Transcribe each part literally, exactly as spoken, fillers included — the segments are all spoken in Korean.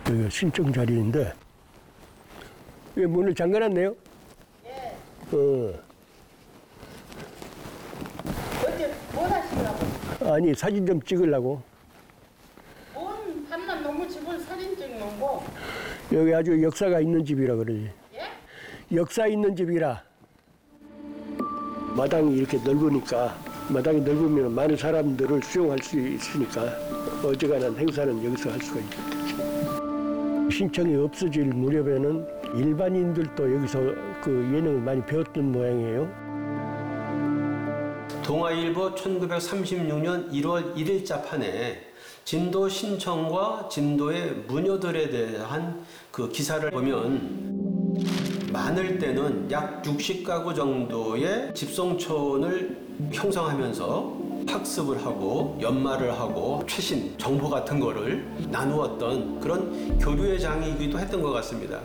여기 신청 자리인데 왜 문을 잠가놨네요? 예. 어. 어제 뭐 하시려고? 아니 사진 좀 찍으려고. 뭔 밤낮 너무 집을 사진 찍는 거? 여기 아주 역사가 있는 집이라 그러지. 예? 역사 있는 집이라. 마당이 이렇게 넓으니까 마당이 넓으면 많은 사람들을 수용할 수 있으니까 어지간한 행사는 여기서 할 수가 있겠지. 신청이 없어질 무렵에는 일반인들도 여기서 그 예능을 많이 배웠던 모양이에요. 동아일보 천구백삼십육 년 일월 일일자 판에 진도 신청과 진도의 무녀들에 대한 그 기사를 보면 많을 때는 약 육십 가구 정도의 집성촌을 형성하면서 학습을 하고 연말을 하고 최신 정보 같은 거를 나누었던 그런 교류의 장이기도 했던 것 같습니다.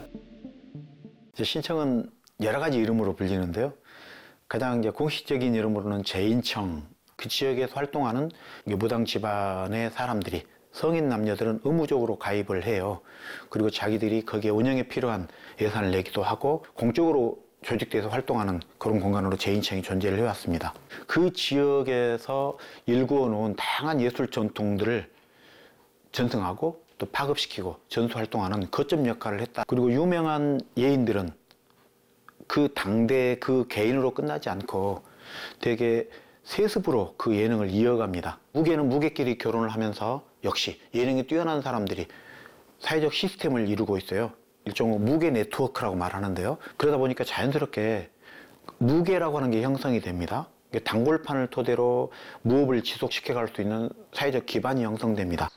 신청은 여러 가지 이름으로 불리는데요. 가장 이제 공식적인 이름으로는 재인청, 그 지역에서 활동하는 무당 집안의 사람들이 성인 남녀들은 의무적으로 가입을 해요. 그리고 자기들이 거기에 운영에 필요한 예산을 내기도 하고 공적으로 조직돼서 활동하는 그런 공간으로 재인청이 존재를 해왔습니다. 그 지역에서 일구어 놓은 다양한 예술 전통들을 전승하고 또 파급시키고 전수활동하는 거점 역할을 했다. 그리고 유명한 예인들은 그 당대 그 개인으로 끝나지 않고 되게 세습으로 그 예능을 이어갑니다. 무게는 무게끼리 결혼을 하면서 역시 예능이 뛰어난 사람들이 사회적 시스템을 이루고 있어요. 일종의 무게 네트워크라고 말하는데요. 그러다 보니까 자연스럽게 무게라고 하는 게 형성이 됩니다. 단골판을 토대로 무업을 지속시켜갈 수 있는 사회적 기반이 형성됩니다.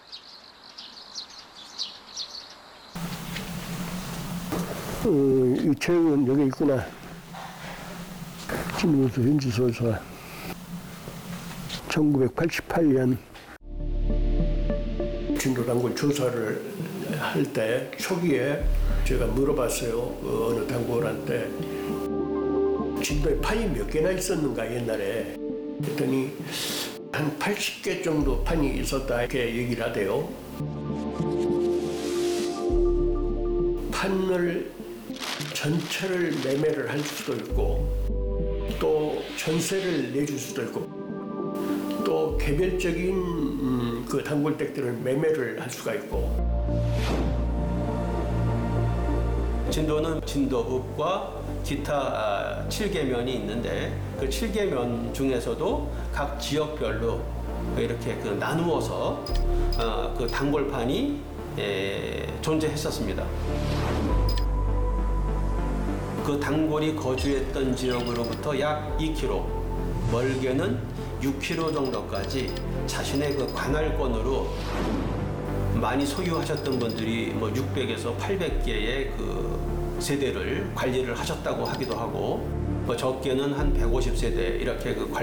어, 이 책은 여기 있구나. 김문수 현지소설 천구백팔십팔 년 진도단골 조사를 할 때 초기에 제가 물어봤어요. 그 어느 단골한테 진도에 판이 몇 개나 있었는가 옛날에. 그랬더니 한 팔십 개 정도 판이 있었다 이렇게 얘기를 하대요. 판을 전체를 매매를 할 수도 있고 또 전세를 내줄 수도 있고 또 개별적인 음, 그 단골댁들을 매매를 할 수가 있고. 진도는 진도읍과 기타 칠 계면이 있는데 그 칠 계면 중에서도 각 지역별로 이렇게 그 나누어서 어, 그 단골판이 에, 존재했었습니다. 그 단골이 거주했던 지역으로부터 약 이 킬로미터, 멀게는 육 킬로미터 정도까지 자신의 그 관할권으로 많이 소유하셨던 분들이 뭐 육백에서 팔백 개의 그 세대를 관리를 하셨다고 하기도 하고, 뭐 적게는 한 백오십 세대 이렇게 그 관리